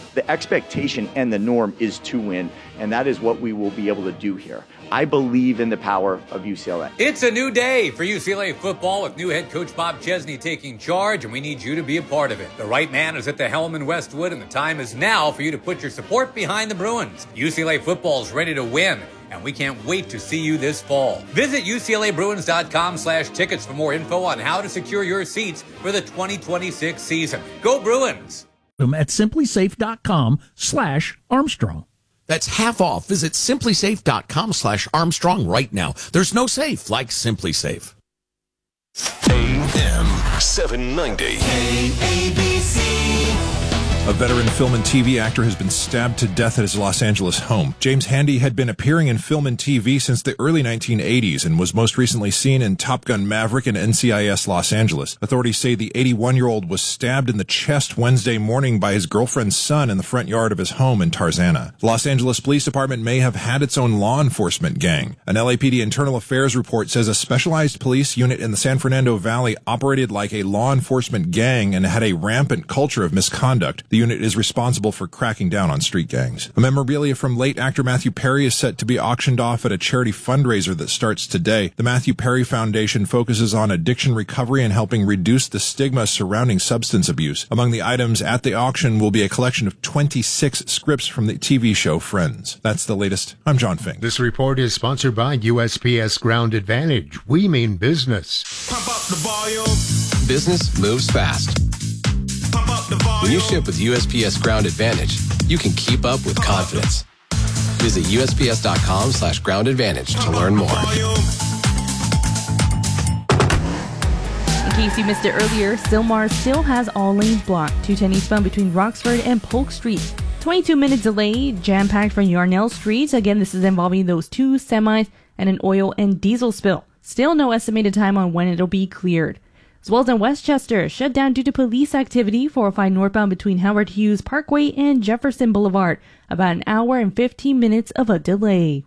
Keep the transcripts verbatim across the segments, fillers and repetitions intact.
The expectation and the norm is to win, and that is what we will be able to do here. I believe in the power of U C L A. It's a new day for U C L A football with new head coach Bob Chesney taking charge, and we need you to be a part of it. The right man is at the helm in Westwood, and the time is now for you to put your support behind the Bruins. U C L A football is ready to win, and we can't wait to see you this fall. Visit U C L A Bruins dot com slash tickets for more info on how to secure your seats for the twenty twenty-six season. Go Bruins! At simply safe dot com slash Armstrong. That's half off. Visit simply safe dot com slash Armstrong right now. There's no safe like Simply Safe. A M seven ninety. A A B C. A veteran film and T V actor has been stabbed to death at his Los Angeles home. James Handy had been appearing in film and T V since the early nineteen eighties and was most recently seen in Top Gun Maverick and N C I S Los Angeles. Authorities say the eighty-one-year-old was stabbed in the chest Wednesday morning by his girlfriend's son in the front yard of his home in Tarzana. The Los Angeles Police Department may have had its own law enforcement gang. An L A P D internal affairs report says a specialized police unit in the San Fernando Valley operated like a law enforcement gang and had a rampant culture of misconduct. The unit is responsible for cracking down on street gangs. A memorabilia from late actor Matthew Perry is set to be auctioned off at a charity fundraiser that starts today. The Matthew Perry Foundation focuses on addiction recovery and helping reduce the stigma surrounding substance abuse. Among the items at the auction will be a collection of twenty-six scripts from the T V show Friends. That's the latest. I'm John Fink. This report is sponsored by U S P S Ground Advantage. We mean business. Pump up the volume. Business moves fast. Pump up the volume. When you ship with U S P S Ground Advantage, you can keep up with confidence. Visit U S P S dot com slash ground advantage to learn more. In case you missed it earlier, Sylmar still has all lanes blocked. two ten eastbound between Roxford and Polk Street. twenty-two minute delay, jam-packed from Yarnell Street. Again, this is involving those two semis and an oil and diesel spill. Still no estimated time on when it'll be cleared. As well as in Westchester, shut down due to police activity. four oh five northbound between Howard Hughes Parkway and Jefferson Boulevard. About an hour and fifteen minutes of a delay.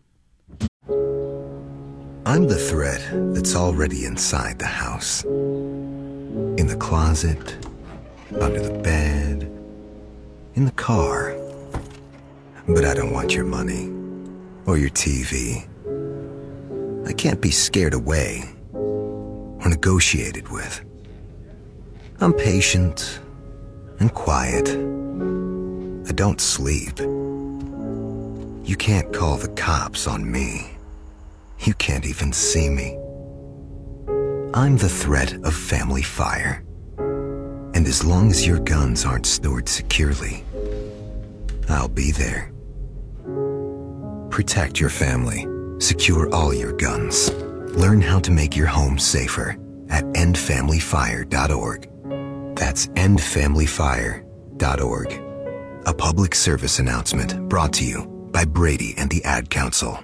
I'm the thread that's already inside the house. In the closet, under the bed, in the car. But I don't want your money or your T V. I can't be scared away or negotiated with. I'm patient and quiet. I don't sleep. You can't call the cops on me. You can't even see me. I'm the threat of family fire. And as long as your guns aren't stored securely, I'll be there. Protect your family. Secure all your guns. Learn how to make your home safer at end family fire dot org. That's end family fire dot org. A public service announcement brought to you by Brady and the Ad Council.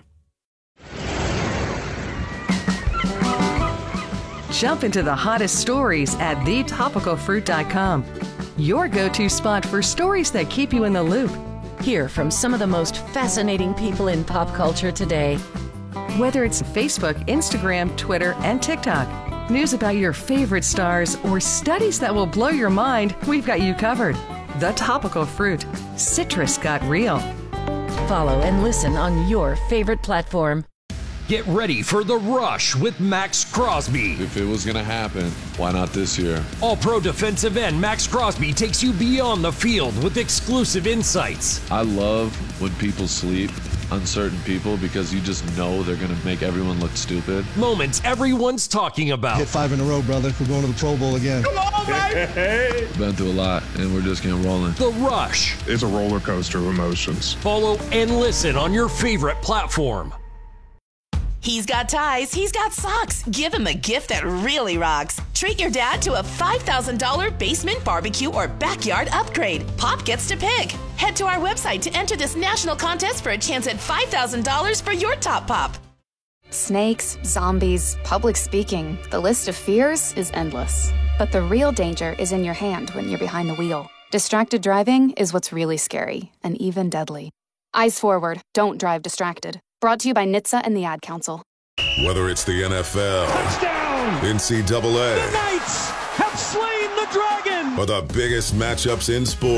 Jump into the hottest stories at the topical fruit dot com. Your go-to spot for stories that keep you in the loop. Hear from some of the most fascinating people in pop culture today. Whether it's Facebook, Instagram, Twitter, and TikTok, news about your favorite stars, or studies that will blow your mind, we've got you covered. The Topical Fruit. Citrus got real. Follow and listen on your favorite platform. Get ready for The Rush with Max Crosby. If it was going to happen, why not this year? All-Pro defensive end Max Crosby takes you beyond the field with exclusive insights. I love when people sleep on certain people because you just know they're going to make everyone look stupid. Moments everyone's talking about. Hit five in a row, brother. We're going to the Pro Bowl again. Come on, baby! Been through a lot, and we're just getting rolling. The Rush. It's a roller coaster of emotions. Follow and listen on your favorite platform. He's got ties, he's got socks. Give him a gift that really rocks. Treat your dad to a five thousand dollars basement barbecue or backyard upgrade. Pop gets to pick. Head to our website to enter this national contest for a chance at five thousand dollars for your top pop. Snakes, zombies, public speaking. The list of fears is endless. But the real danger is in your hand when you're behind the wheel. Distracted driving is what's really scary and even deadly. Eyes forward, don't drive distracted. Brought to you by N H T S A and the Ad Council. Whether it's the N F L, touchdown, N C double A, the Knights have slain the dragon, or the biggest matchups in sports.